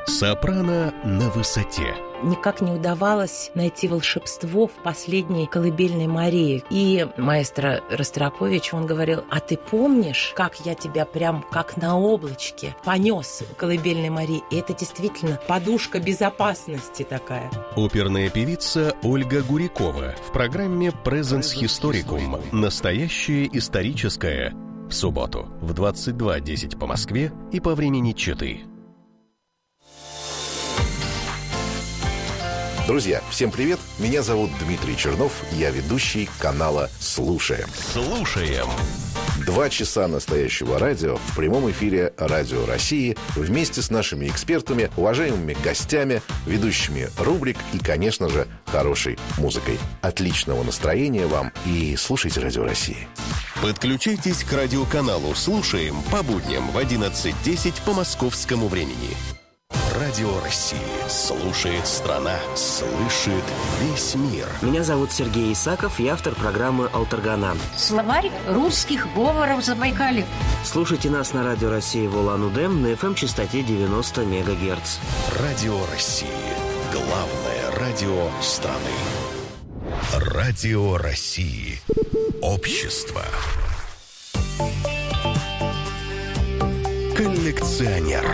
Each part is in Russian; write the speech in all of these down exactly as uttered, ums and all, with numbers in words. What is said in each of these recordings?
Сопрано на высоте. Никак не удавалось найти волшебство в последней колыбельной Марии. И маэстро Ростропович, он говорил: а ты помнишь, как я тебя прям как на облачке понес в колыбельной Марии? И это действительно подушка безопасности такая. Оперная певица Ольга Гурякова в программе «Presens Historicum». Настоящее историческое. В субботу в двадцать два десять по Москве и по времени Читы. Друзья, всем привет! Меня зовут Дмитрий Чернов, я ведущий канала «Слушаем». Слушаем. Два часа настоящего радио в прямом эфире Радио России вместе с нашими экспертами, уважаемыми гостями, ведущими рубрик и, конечно же, хорошей музыкой. Отличного настроения вам и слушайте Радио России. Подключайтесь к радиоканалу «Слушаем» по будням в одиннадцать десять по московскому времени. Радио России. Слушает страна, слышит весь мир. Меня зовут Сергей Исаков, я автор программы «Алтаргана». Словарь русских говоров Забайкалья. Слушайте нас на Радио России в Улан-Удэ на эф эм-частоте девяносто мегагерц. Радио России. Главное радио страны. Радио России. Общество. Коллекционер.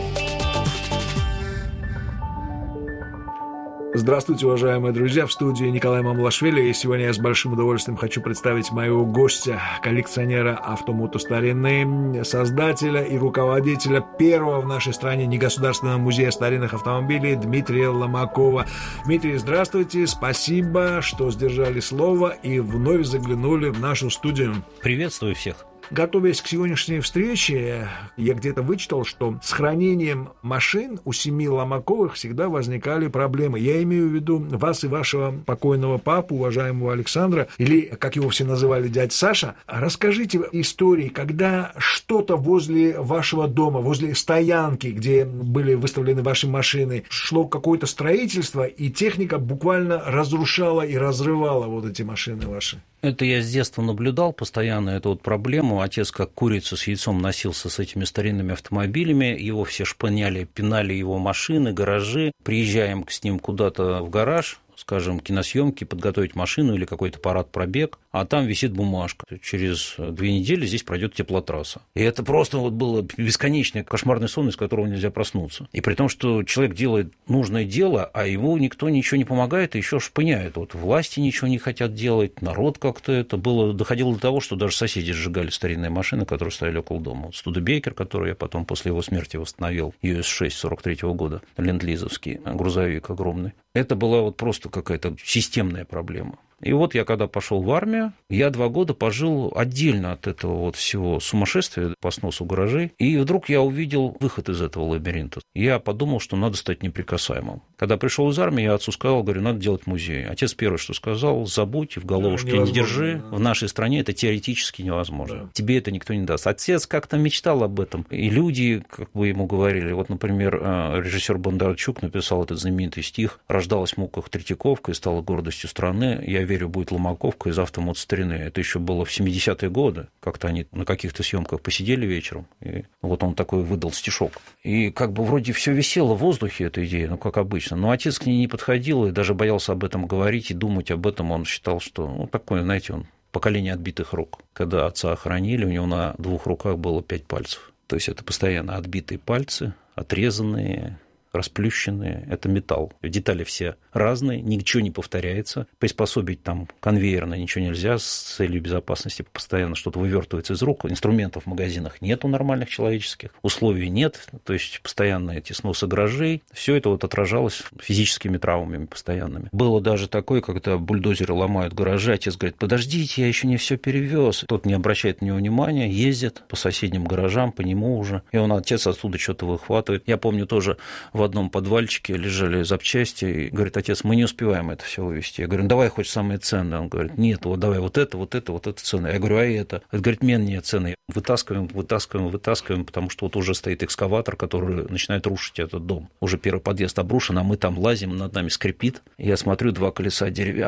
Здравствуйте, уважаемые друзья, в студии Николай Мамлашвили, и сегодня я с большим удовольствием хочу представить моего гостя, коллекционера автомотостарины, создателя и руководителя первого в нашей стране негосударственного музея старинных автомобилей Дмитрия Ломакова. Дмитрий, здравствуйте, спасибо, что сдержали слово и вновь заглянули в нашу студию. Приветствую всех. Готовясь к сегодняшней встрече, я где-то вычитал, что с хранением машин у семьи Ломаковых всегда возникали проблемы. Я имею в виду вас и вашего покойного папу, уважаемого Александра, или, как его все называли, дядь Саша. Расскажите истории, когда что-то возле вашего дома, возле стоянки, где были выставлены ваши машины, шло какое-то строительство, и техника буквально разрушала и разрывала вот эти машины ваши. Это я с детства наблюдал постоянно, эту вот проблему. Отец как курица с яйцом носился с этими старинными автомобилями, его все шпыняли, пинали его машины, гаражи. Приезжаем с ним куда-то в гараж, скажем, киносъемки, подготовить машину или какой-то парад-пробег, а там висит бумажка. Через две недели здесь пройдет теплотрасса. И это просто вот было бесконечный кошмарный сон, из которого нельзя проснуться. И при том, что человек делает нужное дело, а ему никто ничего не помогает и еще шпыняет. Вот власти ничего не хотят делать, народ как-то это было, доходило до того, что даже соседи сжигали старинные машины, которые стояли около дома. Вот Студебекер, который я потом после его смерти восстановил, ю эс шесть сорок третьего года, ленд-лизовский грузовик огромный. Это была вот просто какая-то системная проблема. И вот я когда пошел в армию, я два года пожил отдельно от этого вот всего сумасшествия по сносу гаражей, и вдруг я увидел выход из этого лабиринта. Я подумал, что надо стать неприкасаемым. Когда пришел из армии, я отцу сказал, говорю, надо делать музей. Отец первое, что сказал, забудь, в головушке да, не держи, да. В нашей стране это теоретически невозможно. Да. Тебе это никто не даст. Отец как-то мечтал об этом, и люди как бы ему говорили. Вот, например, режиссер Бондарчук написал этот знаменитый стих «Рождалась в муках Третьяковка и стала гордостью страны. Я верю, будет Ломаковка из автомотостарины». Это еще было в семидесятые годы. Как-то они на каких-то съемках посидели вечером, и вот он такой выдал стишок. И как бы вроде все висело в воздухе, эта идея, ну, как обычно. Но отец к ней не подходил и даже боялся об этом говорить и думать об этом. Он считал, что, ну, такое, знаете, он поколение отбитых рук. Когда отца хоронили, у него на двух руках было пять пальцев. То есть это постоянно отбитые пальцы, отрезанные, расплющенные, это металл. Детали все разные, ничего не повторяется. Приспособить там конвейерно ничего нельзя с целью безопасности. Постоянно что-то вывертывается из рук. Инструментов в магазинах нет у нормальных человеческих. Условий нет. То есть постоянно эти сносы гаражей. Все это вот отражалось физическими травмами постоянными. Было даже такое, когда бульдозеры ломают гаражи. Отец говорит, подождите, я еще не все перевез. Тот не обращает на него внимания, ездит по соседним гаражам, по нему уже. И он, отец, оттуда что-то выхватывает. Я помню тоже в В одном подвальчике лежали запчасти, и говорит, отец, мы не успеваем это все вывести. Я говорю, ну, давай хоть самые ценные. Он говорит, нет, вот давай вот это, вот это, вот это ценное. Я говорю, а это? Он говорит, менее ценные. Вытаскиваем, вытаскиваем, вытаскиваем, потому что вот уже стоит экскаватор, который начинает рушить этот дом. Уже первый подъезд обрушен, а мы там лазим, над нами скрипит. Я смотрю, два колеса деревянных.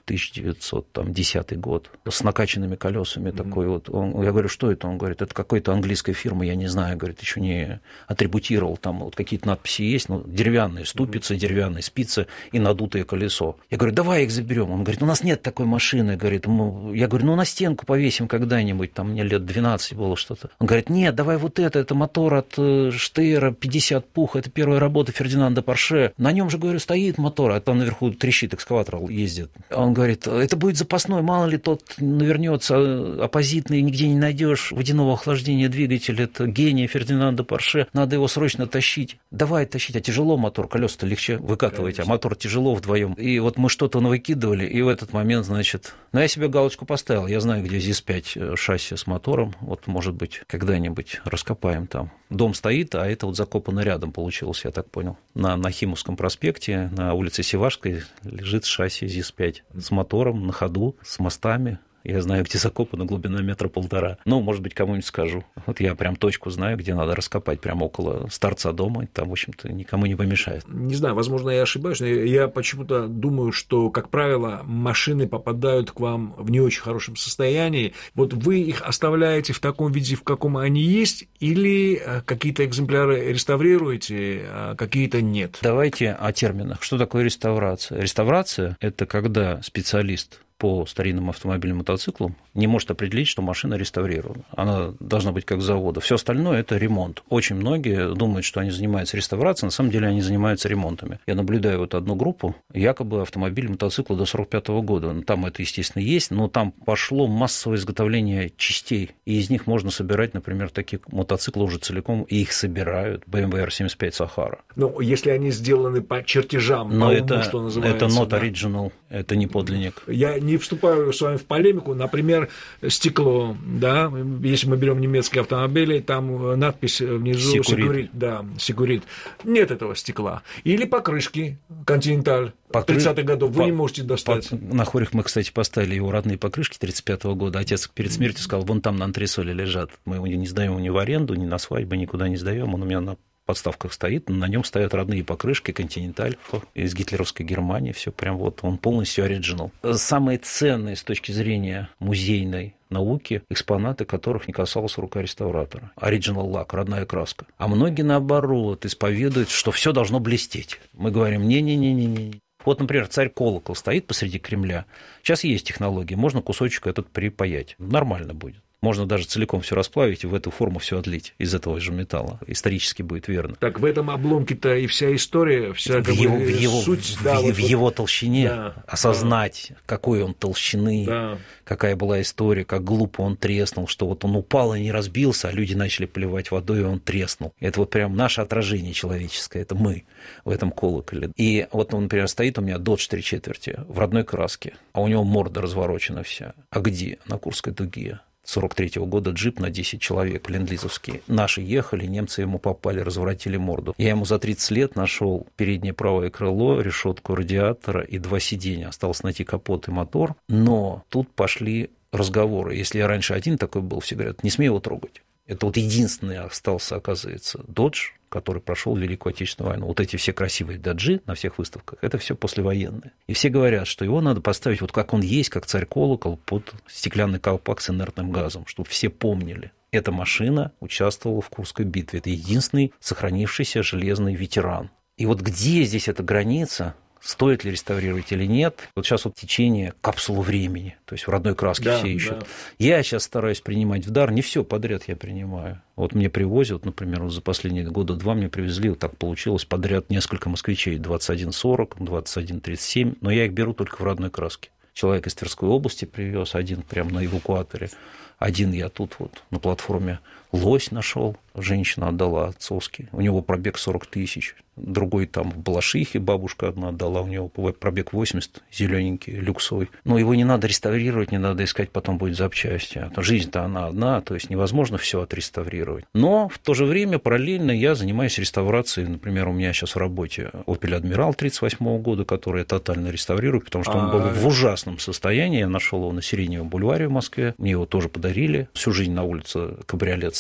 тысяча девятьсот десятый год, с накачанными колесами mm-hmm. такой вот. Он, я говорю, что это? Он говорит, это какой-то английская фирма, я не знаю, говорит, еще не атрибутировал, там вот какие-то надписи есть, ну, деревянные ступицы, mm-hmm. деревянные спицы и надутое колесо. Я говорю, давай их заберем. Он говорит, у нас нет такой машины, говорит, мы... я говорю, ну, на стенку повесим когда-нибудь, там мне лет двенадцать было что-то. Он говорит, нет, давай вот это, это мотор от Штейра пятьдесят пух, это первая работа Фердинанда Порше. На нем же, говорю, стоит мотор, а там наверху трещит, экскаватор ездит. Он говорит, это будет запасной, мало ли тот навернется, оппозитный, нигде не найдешь водяного охлаждения двигателя, это гений Фердинанда Порше, надо его срочно тащить. Давай тащить, а тяжело мотор, колеса-то легче выкатывать, а мотор тяжело вдвоем. И вот мы что-то навыкидывали, и в этот момент, значит, ну, я себе галочку поставил, я знаю, где ЗИС пять шасси с мотором, вот, может быть, когда-нибудь раскопаем там. Дом стоит, а это вот закопано рядом получилось, я так понял. На Нахимовском проспекте, на улице Севашской лежит шасси ЗИС пять с мотором, на ходу, с мостами. Я знаю, где закопана глубина метра полтора. Ну, может быть, кому-нибудь скажу. Вот я прям точку знаю, где надо раскопать, прямо около торца дома. Там, в общем-то, никому не помешает. Не знаю, возможно, я ошибаюсь, но я почему-то думаю, что, как правило, машины попадают к вам в не очень хорошем состоянии. Вот вы их оставляете в таком виде, в каком они есть, или какие-то экземпляры реставрируете, а какие-то нет? Давайте о терминах. Что такое реставрация? Реставрация – это когда специалист по старинным автомобилям и мотоциклам не может определить, что машина реставрирована. Она должна быть как с завода. Все остальное – это ремонт. Очень многие думают, что они занимаются реставрацией, на самом деле они занимаются ремонтами. Я наблюдаю вот одну группу, якобы автомобиль, мотоцикл до сорок пятого года. Там это, естественно, есть, но там пошло массовое изготовление частей, и из них можно собирать, например, такие мотоциклы уже целиком, и их собирают. бэ эм вэ эр семьдесят пять Sahara. Ну, если они сделаны по чертежам, но по это, уму, что называется. Это not да? original, это не подлинник. Я не вступаю с вами в полемику. Например, стекло, да, если мы берем немецкие автомобили, там надпись внизу «Секурит». Да, «Секурит». Нет этого стекла. Или покрышки «Континенталь». Покры... тридцатых годов вы по... не можете достать. По... На Хорях мы, кстати, поставили его родные покрышки тридцать пятого года. Отец перед смертью сказал, вон там на антресоле лежат. Мы его не сдаем ни в аренду, ни на свадьбы, никуда не сдаем. Он у меня на подставках стоит, на нем стоят родные покрышки «Континенталь» из гитлеровской Германии, все прям вот, он полностью оригинал. Самые ценные с точки зрения музейной науки экспонаты, которых не касалась рука реставратора. Оригинал лак, родная краска. А многие, наоборот, исповедуют, что все должно блестеть. Мы говорим, не-не-не-не-не. Вот, например, царь-колокол стоит посреди Кремля. Сейчас есть технологии, можно кусочек этот припаять. Нормально будет. Можно даже целиком все расплавить и в эту форму все отлить из этого же металла. Исторически будет верно. Так в этом обломке-то и вся история, вся в его, в его, суть. В, да, в, вот, в его вот, толщине да, осознать, да. какой он толщины, да. какая была история, как глупо он треснул, что вот он упал и не разбился, а люди начали поливать водой, и он треснул. Это вот прям наше отражение человеческое, это мы в этом колоколе. И вот он, например, стоит у меня Dodge три четверти в родной краске, а у него морда разворочена вся. А где? На Курской дуге. сорок третьего года джип на десять человек, ленд-лизовский. Наши ехали, немцы ему попали, разворотили морду. Я ему за тридцать лет нашел переднее правое крыло, решетку радиатора и два сиденья. Осталось найти капот и мотор. Но тут пошли разговоры. Если я раньше один такой был, все говорят, не смей его трогать. Это вот единственный остался, оказывается, Dodge, который прошел Великую Отечественную войну. Вот эти все красивые доджи на всех выставках, это все послевоенные. И все говорят, что его надо поставить вот как он есть, как царь-колокол, под стеклянный колпак с инертным газом, чтобы все помнили. Эта машина участвовала в Курской битве. Это единственный сохранившийся железный ветеран. И вот где здесь эта граница? Стоит ли реставрировать или нет? Вот сейчас вот течение капсулы времени, то есть в родной краске да, все ищут. Да. Я сейчас стараюсь принимать в дар, не все подряд я принимаю. Вот мне привозят, например, вот за последние года два мне привезли, вот так получилось, подряд несколько москвичей, двадцать один сорок, двадцать один тридцать семь, но я их беру только в родной краске. Человек из Тверской области привез, один прямо на эвакуаторе, один я тут вот на платформе лось нашел, женщина отдала отцовский, у него пробег сорок тысяч. Другой там в Балашихе бабушка одна отдала, у него пробег восемьдесят, зелененький, люксовый. Но его не надо реставрировать, не надо искать, потом будет запчасти. Жизнь-то она одна, то есть невозможно все отреставрировать. Но в то же время параллельно я занимаюсь реставрацией. Например, у меня сейчас в работе Opel Admiral тридцать восьмого года, который я тотально реставрирую, потому что он был в ужасном состоянии. Я нашел его на Сиреневом бульваре в Москве, мне его тоже подарили. Всю жизнь на улице кабриолет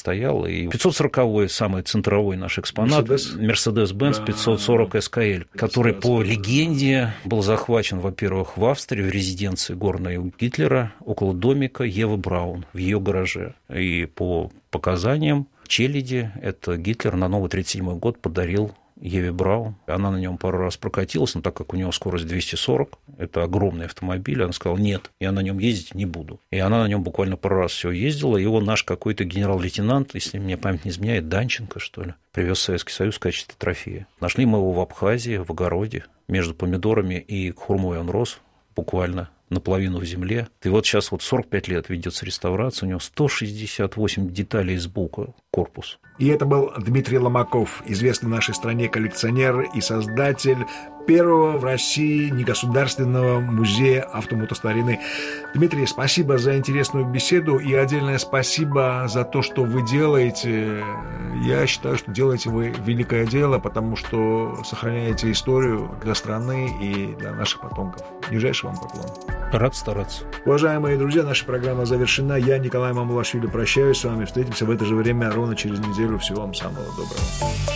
стоял. И пятьсот сороковой, самый центровой наш экспонат, Mercedes-Benz да, пятьсот сорок эс ка эль, который по легенде был захвачен, во-первых, в Австрии, в резиденции горной у Гитлера, около домика Евы Браун, в ее гараже. И по показаниям челяди, это Гитлер на новый тридцать седьмой год подарил Еве Браун. Она на нем пару раз прокатилась, но так как у него скорость двести сорок, это огромный автомобиль, она сказала, нет, я на нем ездить не буду. И она на нем буквально пару раз все ездила. Его наш какой-то генерал-лейтенант, если мне память не изменяет, Данченко, что ли, привез в Советский Союз в качестве трофея. Нашли мы его в Абхазии, в огороде, между помидорами и хурмой он рос, буквально наполовину в земле. И вот сейчас вот сорок пять лет ведется реставрация, у него сто шестьдесят восемь деталей из бука, корпус. И это был Дмитрий Ломаков, известный в нашей стране коллекционер и создатель первого в России негосударственного музея автомотостарины. Дмитрий, спасибо за интересную беседу и отдельное спасибо за то, что вы делаете. Я считаю, что делаете вы великое дело, потому что сохраняете историю для страны и для наших потомков. Нижайший вам поклон. Рад стараться. Уважаемые друзья, наша программа завершена. Я, Николай Мамулашвили, прощаюсь с вами. Встретимся в это же время ровно через неделю. Всего вам самого доброго.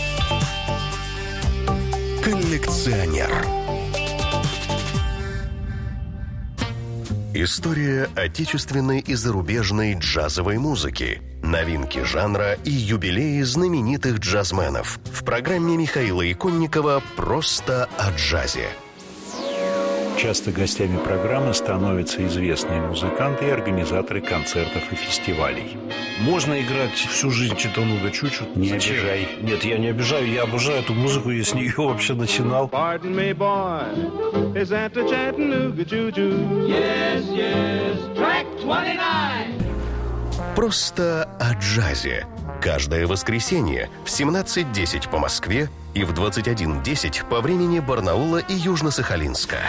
Коллекционер. История отечественной и зарубежной джазовой музыки, новинки жанра и юбилеи знаменитых джазменов. В программе Михаила Иконникова «Просто о джазе». Часто гостями программы становятся известные музыканты и организаторы концертов и фестивалей. Можно играть всю жизнь Читануга Чучу. Не Зачем? обижай. Нет, я не обижаю, я обожаю эту музыку, я с нее вообще начинал. Pardon me, boy, is that the Chattanooga Choo-Choo? Yes, yes, track двадцать девять. «Просто о джазе». Каждое воскресенье в семнадцать десять по Москве и в двадцать один десять по времени Барнаула и Южно-Сахалинска.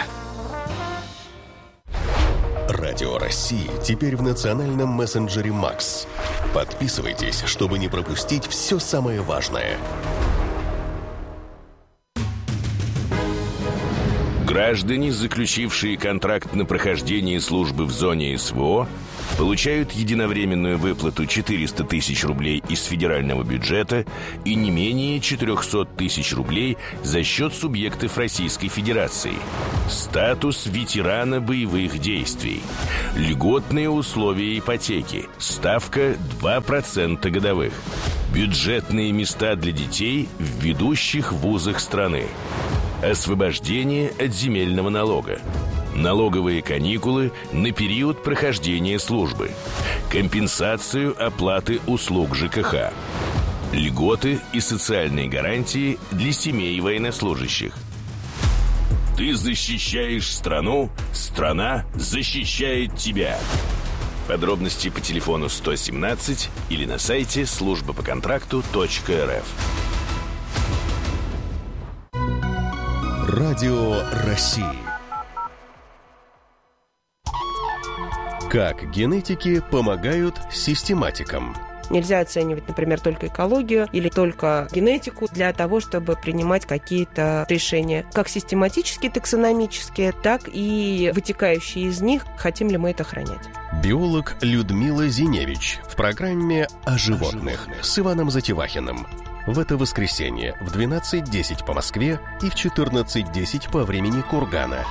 Радио России теперь в национальном мессенджере Макс. Подписывайтесь, чтобы не пропустить все самое важное. Граждане, заключившие контракт на прохождение службы в зоне СВО, получают единовременную выплату четыреста тысяч рублей из федерального бюджета и не менее четыреста тысяч рублей за счет субъектов Российской Федерации. Статус ветерана боевых действий. Льготные условия ипотеки. Ставка два процента годовых. Бюджетные места для детей в ведущих вузах страны. Освобождение от земельного налога. Налоговые каникулы на период прохождения службы. Компенсацию оплаты услуг ЖКХ. Льготы и социальные гарантии для семей военнослужащих. Ты защищаешь страну, страна защищает тебя. Подробности по телефону сто семнадцать или на сайте служба по контракту точка эр эф. Радио России. Как генетики помогают систематикам. Нельзя оценивать, например, только экологию или только генетику для того, чтобы принимать какие-то решения, как систематические, таксономические, так и вытекающие из них, хотим ли мы это охранять. Биолог Людмила Зиневич в программе «О животных» с Иваном Затевахиным. В это воскресенье в двенадцать десять по Москве и в четырнадцать десять по времени Кургана.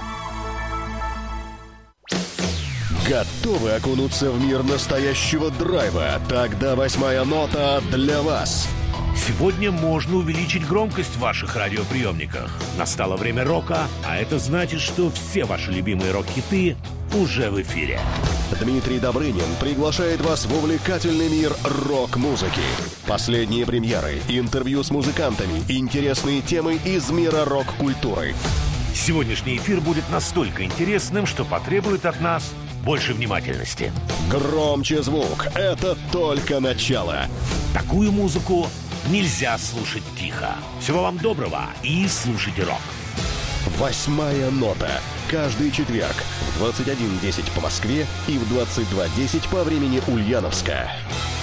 Готовы окунуться в мир настоящего драйва? Тогда восьмая нота для вас. Сегодня можно увеличить громкость в ваших радиоприемниках. Настало время рока, а это значит, что все ваши любимые рок-хиты уже в эфире. Дмитрий Добрынин приглашает вас в увлекательный мир рок-музыки. Последние премьеры, интервью с музыкантами, интересные темы из мира рок-культуры. Сегодняшний эфир будет настолько интересным, что потребует от нас больше внимательности. Громче звук, это только начало. Такую музыку нельзя слушать тихо. Всего вам доброго и слушайте рок. Восьмая нота. Каждый четверг в двадцать один десять по Москве и в двадцать два десять по времени Ульяновска.